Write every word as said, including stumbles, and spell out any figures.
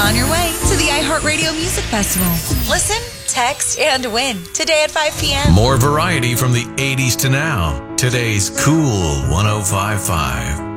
on your way to the iHeartRadio Music Festival. Listen, text, and win today at five p.m. More variety from the eighties to now. Today's Cool one oh five point five.